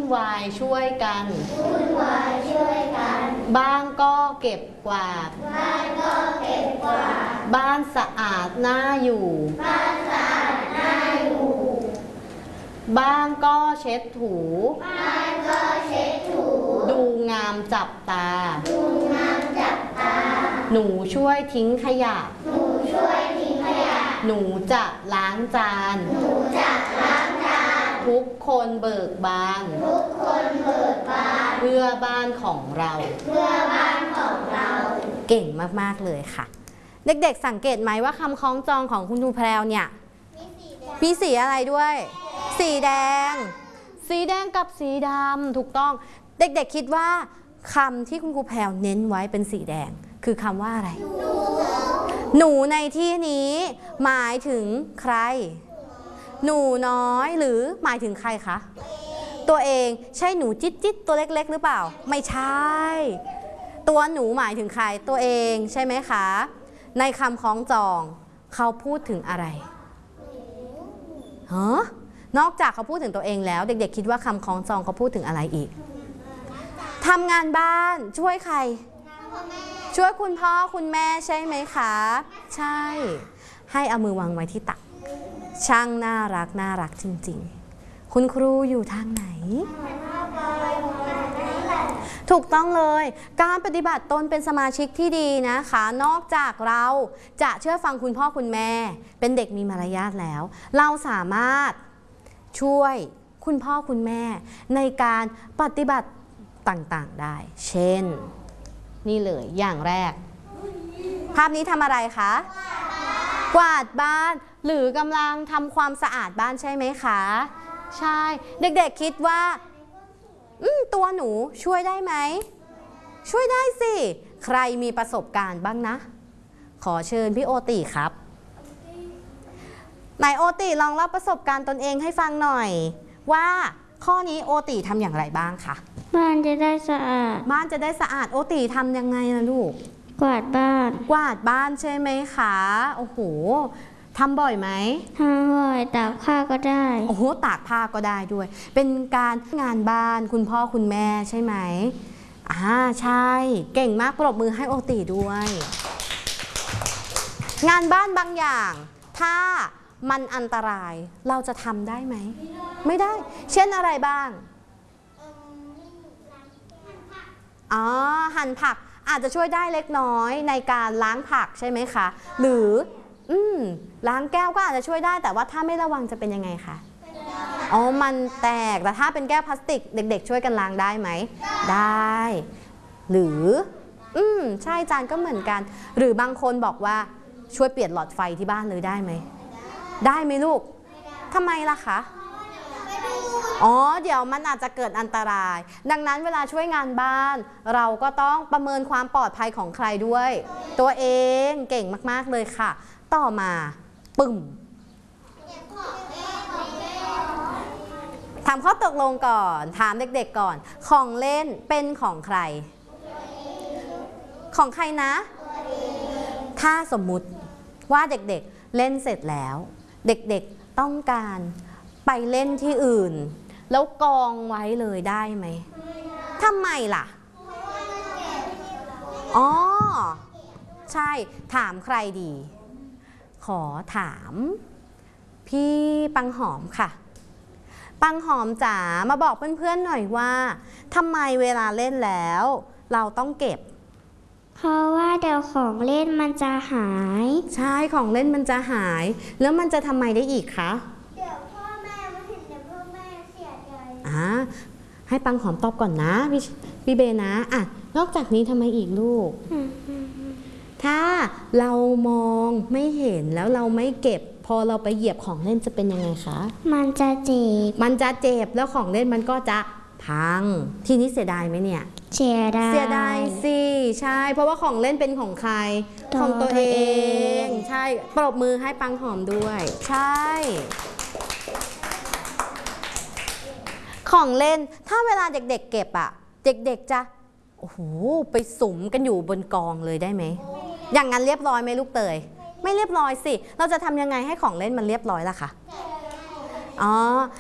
วายช่วยกันบ้านก็เก็บกวาดบ้านสะอาดน่าอยู่บ้านก็เช็ดถูดูงามจับตาหนูช่วยทิ้งขยะหนูจะล้างจานทุกคนเบิกบานเพื่อบ้านของเราเก่งมากๆเลยค่ะเด็กๆสังเกตไหมว่าคำคล้องจองของคุณครูแพรวเนี่ยมีสีอะไรด้วยสีแดงกับสีดำถูกต้องเด็กๆคิดว่าคำที่คุณครูแพรวเน้นไว้เป็นสีแดงคือคำว่าอะไรหนูในที่นี้หมายถึงใครหนูน้อยหรือหมายถึงใครคะตัวเองใช่หนูจิ๊ดตัวเล็กๆหรือเปล่าไม่ใช่ตัวหนูหมายถึงใครตัวเองใช่ไหมคะในคำคล้องจองเขาพูดถึงอะไรนอกจากเขาพูดถึงตัวเองแล้วเด็กๆคิดว่าคำคล้องจองเขาพูดถึงอะไรอีกทำงานบ้านช่วยใครช่วยคุณพ่อคุณแม่ใช่ไหมคะใช่ให้เอามือวางไว้ที่ตักช่างน่ารักจริงๆคุณครูอยู่ทางไหนถูกต้องเลยการปฏิบัติตนเป็นสมาชิกที่ดีนะคะนอกจากเราจะเชื่อฟังคุณพ่อคุณแม่เป็นเด็กมีมารยาทแล้วเราสามารถช่วยคุณพ่อคุณแม่ในการปฏิบัติต่างๆได้เช่นนี่เลยอย่างแรกภาพนี้ทำอะไรคะกวาดบ้านหรือกำลังทำความสะอาดบ้านใช่ไหมคะใช่เด็กๆคิดว่าตัวหนูช่วยได้ไหมช่วยได้สิใครมีประสบการณ์บ้างนะขอเชิญพี่โอติครับไหนโอติลองเล่าประสบการณ์ตนเองให้ฟังหน่อยว่าข้อนี้โอติทำอย่างไรบ้างคะบ้านจะได้สะอาดโอติทำยังไงนะลูกกวาดบ้านใช่ไหมคะโอ้โหทำบ่อยไหมทำบ่อยตากผ้าก็ได้โอ้โหตากผ้าก็ได้ด้วยเป็นการงานบ้านคุณพ่อคุณแม่ใช่ไหมใช่เก่งมากปรบมือให้โอติด้วยงานบ้านบางอย่างถ้ามันอันตรายเราจะทำได้ไหมไม่ได้เช่นอะไรบ้างหั่นผักอาจจะช่วยได้เล็กน้อยในการล้างผักใช่ไหมคะหรือล้างแก้วก็อาจจะช่วยได้แต่ว่าถ้าไม่ระวังจะเป็นยังไงคะมันแตกแต่ถ้าเป็นแก้วพลาสติกเด็กๆช่วยกันล้างได้ไหมได้หรือใช่จานก็เหมือนกันหรือบางคนบอกว่าช่วยเปลี่ยนหลอดไฟที่บ้านเลยได้ไหมได้ไหมลูกทำไมล่ะคะเดี๋ยวมันอาจจะเกิดอันตรายดังนั้นเวลาช่วยงานบ้านเราก็ต้องประเมินความปลอดภัยของใครด้วยตัวเองเก่งมากๆเลยค่ะต่อมาปึ้มถามข้อตกลงก่อนถามเด็กๆก่อนของเล่นเป็นของใครนะถ้าสมมุติว่าเด็กๆเล่นเสร็จแล้วเด็กๆต้องการไปเล่นที่อื่นแล้วกองไว้เลยได้ไหมทำไมล่ะใช่ถามใครดีขอถามพี่ปังหอมค่ะปังหอมจ๋ามาบอกเพื่อนๆหน่อยว่าทำไมเวลาเล่นแล้วเราต้องเก็บเพราะว่าเดี๋ยวของเล่นมันจะหายใช่ของเล่นมันจะหายแล้วมันจะทำไมได้อีกคะเดี๋ยวพ่อแม่มาเห็นเดี๋ยวพ่อแม่เสียใจให้ปังหอมตอบก่อนนะพี่เบนะนอกจากนี้ทำไมอีกลูกถ้าเรามองไม่เห็นแล้วเราไม่เก็บพอเราไปเหยียบของเล่นจะเป็นยังไงคะมันจะเจ็บแล้วของเล่นมันก็จะพังทีนี้เสียดายไหมเนี่ยเสียดายสิใช่เพราะว่าของเล่นเป็นของใครของตัวเองใช่ปรบมือให้ปังหอมด้วยใช่ของเล่นถ้าเวลาเด็กๆเก็บเด็กๆจะโอ้โหไปสุมกันอยู่บนกองเลยได้ไหมอย่างนั้นเรียบร้อยไหมลูกเตยไม่เรียบร้อยสิเราจะทำยังไงให้ของเล่นมันเรียบร้อยล่ะคะ